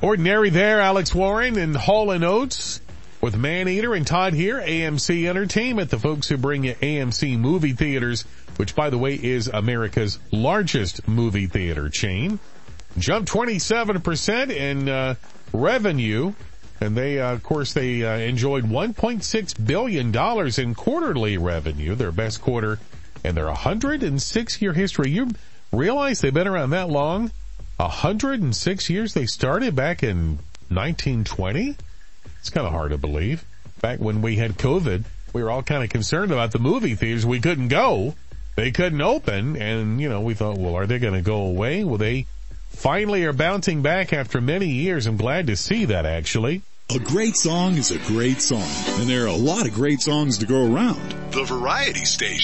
Ordinary there, Alex Warren and Hall & Oates with Maneater and Todd here, AMC Entertainment, the folks who bring you AMC Movie Theaters, which, by the way, is America's largest movie theater chain. Jumped 27% in revenue, and they, of course, enjoyed $1.6 billion in quarterly revenue, their best quarter in their 106-year history. You realize they've been around that long? 106 years? They started back in 1920? It's kind of hard to believe. Back when we had COVID, we were all kind of concerned about the movie theaters. We couldn't go. They couldn't open. And, we thought, well, are they going to go away? Well, they finally are bouncing back after many years. I'm glad to see that, actually. A great song is a great song, and there are a lot of great songs to go around. The Variety Station.